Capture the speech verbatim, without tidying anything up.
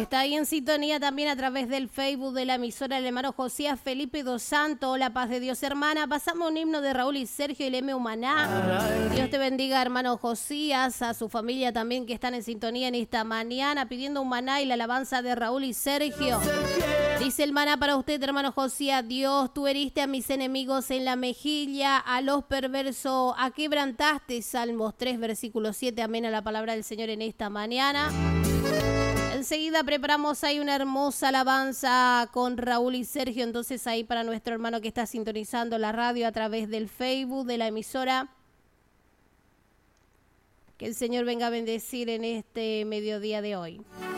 Está ahí en sintonía también a través del Facebook de la emisora del hermano Josías Felipe Dos Santos. La paz de Dios, hermana. Pasamos un himno de Raúl y Sergio y Leme Humaná. Dios te bendiga, hermano Josías, a su familia también que están en sintonía en esta mañana, pidiendo un maná y la alabanza de Raúl y Sergio. Dice el maná para usted, hermano Josías: Dios, tú heriste a mis enemigos en la mejilla, a los perversos a quebrantaste. Salmos tres, versículo siete. Amén a la palabra del Señor en esta mañana. Enseguida preparamos ahí una hermosa alabanza con Raúl y Sergio, entonces ahí para nuestro hermano que está sintonizando la radio a través del Facebook de la emisora. Que el Señor venga a bendecir en este mediodía de hoy.